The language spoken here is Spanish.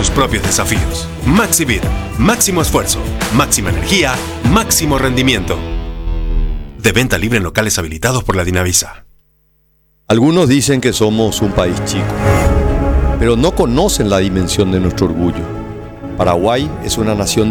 tus propios desafíos. Maxivir, máximo esfuerzo, máxima energía, máximo rendimiento. De venta libre en locales habilitados por la Dinavisa. Algunos dicen que somos un país chico, pero no conocen la dimensión de nuestro orgullo. Paraguay es una nación